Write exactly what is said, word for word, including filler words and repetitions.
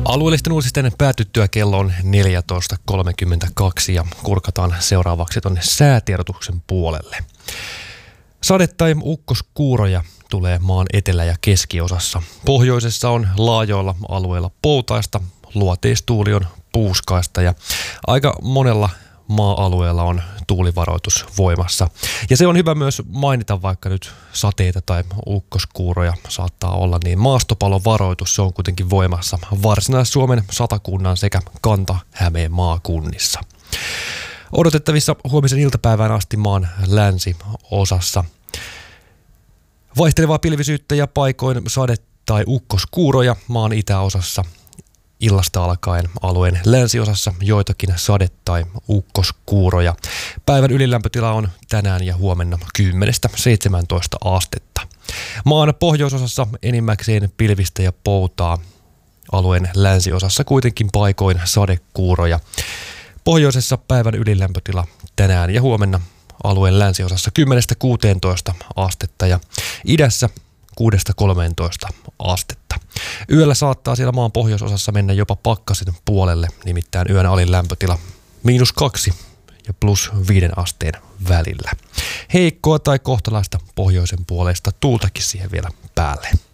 Alueellisten uutisten päätyttyä kello on neljätoista kolmekymmentäkaksi ja kurkataan seuraavaksi tuonne säätiedotuksen puolelle. Sade- tai ukkoskuuroja tulee maan etelä- ja keskiosassa. Pohjoisessa on laajoilla alueilla poutaista, luoteistuuli on puuskaista ja aika monella maa-alueella on tuulivaroitus voimassa. Ja se on hyvä myös mainita, vaikka nyt sateita tai ukkoskuuroja saattaa olla, niin maastopalovaroitus se on kuitenkin voimassa Varsinais-Suomen, Satakunnan sekä Kanta-Hämeen maakunnissa. Odotettavissa huomisen iltapäivään asti maan länsiosassa vaihtelevaa pilvisyyttä ja paikoin sade- tai ukkoskuuroja maan itäosassa. Illasta alkaen alueen länsiosassa joitakin sade- tai ukkoskuuroja. Päivän ylilämpötila on tänään ja huomenna kymmenestä seitsemääntoista astetta. Maan pohjoisosassa enimmäkseen pilvistä ja poutaa. Alueen länsiosassa kuitenkin paikoin sadekuuroja. Pohjoisessa päivän ylilämpötila tänään ja huomenna alueen länsiosassa kymmenestä kuuteentoista astetta ja idässä kuudesta kolmeentoista astetta. Yöllä saattaa siellä maan pohjoisosassa mennä jopa pakkasen puolelle, nimittäin yön alin lämpötila miinus kaksi ja plus viiden asteen välillä. Heikkoa tai kohtalaista pohjoisen puolesta tuultakin siihen vielä päälle.